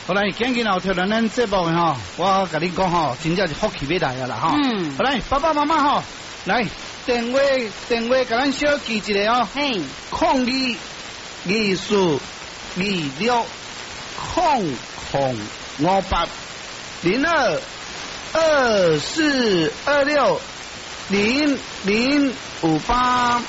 好来，今日有听到咱节目吼，我甲你讲吼，真正是福气要来啊啦吼。好来，爸爸妈妈吼，来电话，甲咱小记一个哦。 嘿 ，02-2426-0058。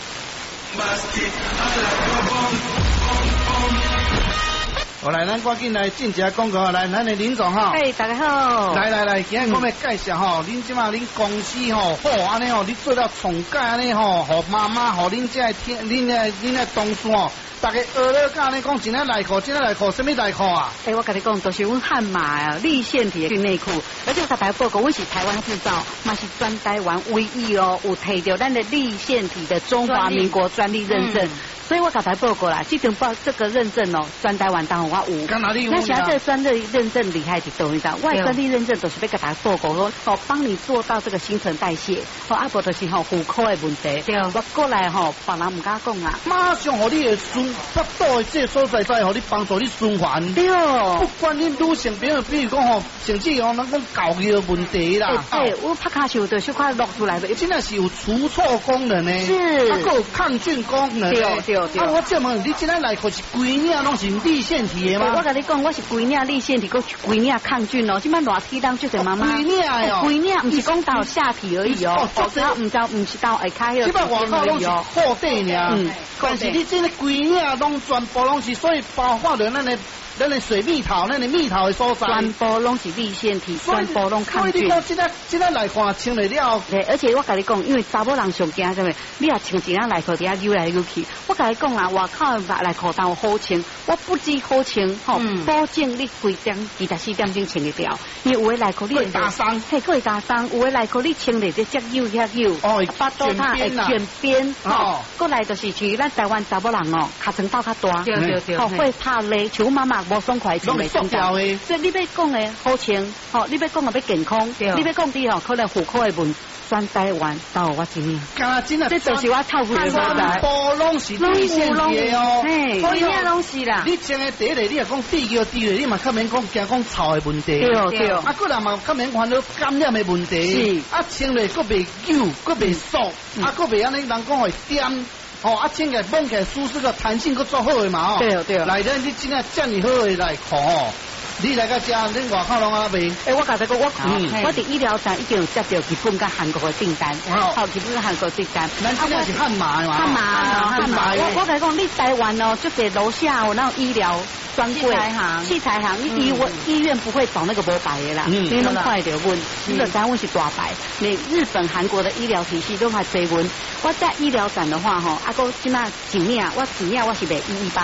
好来，咱赶紧来进一下广告，来，咱的林总哈。 嘿，大家好。 来，今日我们介绍吼，恁即马恁公司吼，好安尼吼，你做了从介安尼吼，互妈妈，互恁这听，恁的同事吼，大家学了甲安尼讲，真爱内裤，什么内裤啊？ 我跟你讲，都是阮汉马啊，立线体的内裤，而且我甲大家报告，阮是台湾制造，嘛是全台湾唯一哦，有摕到咱的立线体的中华民国专利认证。所以我甲大家报告啦，这个认证哦，全台湾当我有。那现在这个专利认证厉害伫倒你知道？我的专利认证都是要甲大家报告说，哦，帮你做到这个新陈代谢，哦，啊无就是吼户口的问题。对，我过来吼，别人唔敢讲啊。 马上互你的腹肚的这所在，互你帮助你循环。 对， 不管你女性朋友，比如讲吼，甚至讲咱讲教育问题啦。 对，我拍卡球的小块落出来的， 真的是有除臭功能呢， 是， 还有抗菌功能。对。啊，我这问你，今仔内裤是规领拢是立线体的吗？ 我跟你讲，我是规领立线体，佮规领抗菌哦。即摆热天当就是妈妈。 规领哦， 规领不是讲到下体而已哦，不是到下开这摆外口拢是厚底尔，但是你这个规领拢全部拢是，所以包括了咱的水蜜桃，咱的蜜桃的所在， 全部拢是立线体，全部拢抗菌。 所以你讲这个内裤穿了了， 对，而且我跟你讲，因为查某人上惊什么，你也穿一件内裤底下扭来扭去。我跟你讲啊，外口的内裤当好穿，我不止好穿，吼，保证你几点24点钟穿得掉。因为有的内裤你会打伤， 会打伤，有的内裤你穿得这只扭遐扭， 哦， 巴肚它会卷边，哦，过来就是像咱台湾查某人哦，脚床斗较大， 对， 哦，会怕勒，像妈妈无爽快穿袂穿到。所以你要讲的好穿，吼，你要讲的要健康，你要讲的吼，可能户口的问。全台湾都有我知影，这就是我透过的所在。 全拢是立线体的哦， 所以拢是啦。 你穿的第一个，你也讲地球，你嘛较免讲惊讲臭的问题。 对。 啊，个人嘛较免烦恼感染的问题。是。啊，穿了佫袂扭，佫袂爽，啊，佫袂安尼人讲会颠。哦，啊，穿起来摸起来舒适个弹性佫足好的嘛哦。对。来人，你真正这么好的内裤哦。你来个家，恁外口拢阿卖。 我甲你讲，我伫医疗站已经有接到日本甲韩国的订单，好，日本甲韩国订单。 咱这个是汉马嘛？ 汉马。我甲你讲，你台湾哦，就是楼下有那种医疗专柜器材行，你医院不会找那个无牌的啦，你拢快点问，你就知阮是大牌。你日本、韩国的医疗体系都还追问。我在医疗站的话，吼，啊个即马一领我是卖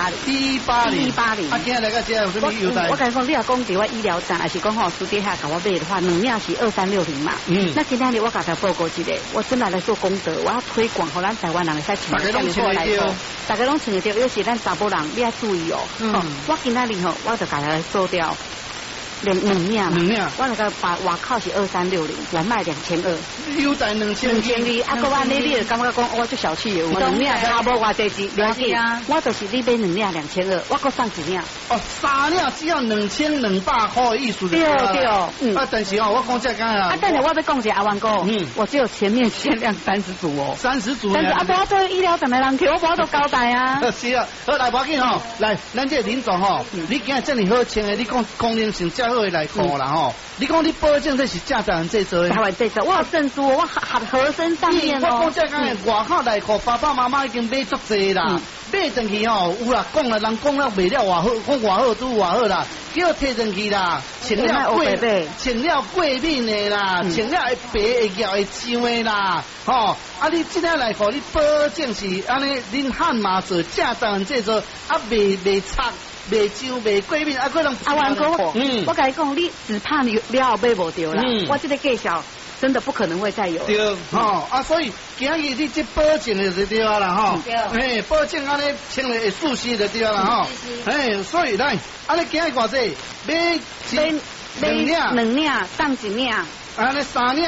1180。 啊，今日来个这有什么优待？ 我甲你讲，你若讲伫我医疗站，还是讲吼私底下甲我买的话，两领是2360嘛。那今天我甲他报告一个，我真来做功德，我要推广，互咱台湾人会使穿这样的来做，大家拢穿得到，尤其咱查甫人，你要注意哦。我今天吼，我就甲他做掉。两领，我那个把外口是2360，我卖2200， 优待2200， 啊，个安尼你就感觉讲我就小气了，两领差不多偌济钱，了解啊？我就是你买两领2200，我搁送一领。 哦，3领只要2200块的意思。对。啊，但是哦，我讲这干啊。 但是我要讲一下阿万哥，我只有前面限量30组哦 ，30组。 但是啊，不要对医疗站的人去，我无都交代啊。 是啊，好来，无紧吼，来，咱这林总吼，你今日这么好穿的，你讲功能性较好的内裤啦吼，你讲你保证这是正台湾制作的。台湾制作，我有证书，我合身上面哦。 我讲这干外口内裤，爸爸妈妈已经买足济啦，买进去吼，有啦，讲啦，人讲了卖了偌好，讲偌好拄偌好啦，叫摕进去啦，穿了过敏的啦，穿了会白会咬会痒的啦，吼，啊你这个内裤你保证是安尼，恁汉马做正台湾制作，啊袂擦。袂痒袂过敏，啊，可能阿万哥，我跟你讲，你只怕你了买无着啦，我这个介绍真的不可能会再有。 对，啊，所以今日你这保证的就对啊啦，吼，保证安尼穿了会舒适就对啊啦，吼，所以来，安尼今日偌济买 2领当1领。 安尼3领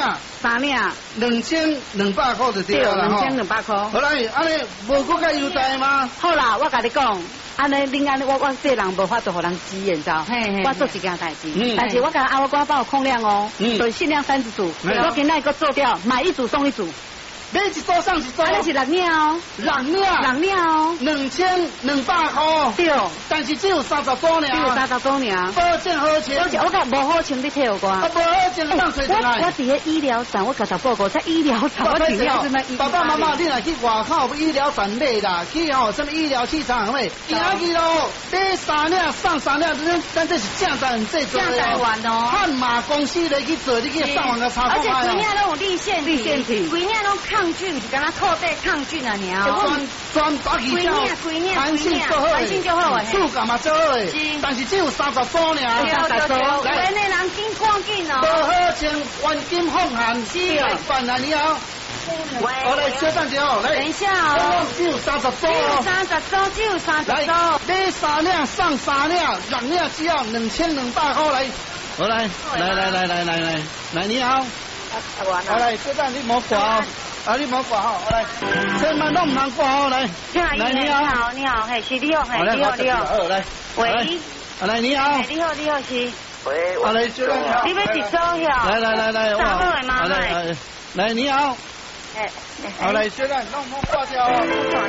，2200块就对啦吼。 2200块。 好来，安尼无佫较优待吗？ 好啦，我甲你讲，安尼恁安尼我这人无法度互人支援，知道？我做一件代志，但是我甲阿我帮我控量哦，就限量30组，我今仔个做掉，买1组送1组。 买一组送一组， 安尼是6领哦 ，6领哦，2200块。 对， 但是只有30组尔。只有30组尔。 保证好穿。 我甲无好穿，你替我。 啊，无好穿，当找转来。 我伫个医疗站，我甲他报告在医疗站，我顶了是那爸爸妈妈，你若去外口医疗站买啦，去吼什么医疗器材买，今仔日咯，买3领送3领，咱这是正在制作的。 正在玩哦。 汉马公司来去做，你去上网个查看。 而且规领拢有立腺体，规领拢抗菌，是敢若靠背抗菌啊， 专把起效，弹性就好，触感嘛最好诶。但是只有30组尔。 30组，来那人紧赶紧哦。 无好穿，黄金放寒，办来你好。我来稍等一下哦，来。 等一下哦。 只有30组哦。 只有30组。 来，买3领送3领，6领只要2200块来。好来，你好。好来，稍等你莫挂哦。你莫挂吼，来，千万拢唔通挂哦，来。来，你好，嘿，是你好，嘿，你好。 来， 喂。 来，你好。 你好，是。 喂。 来，稍等一下。 你要一组哟。 来， 啥货的妈妈？ 来，你好。好来，稍等，弄挂掉哦。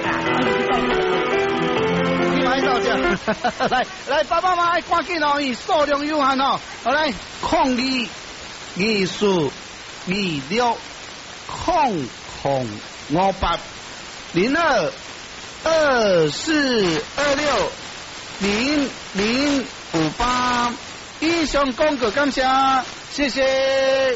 你买到这，来，爸爸妈妈赶紧哦，伊数量有限哦。好来，控理艺术26。0058 02 2426 0058，以上广告感谢，谢谢。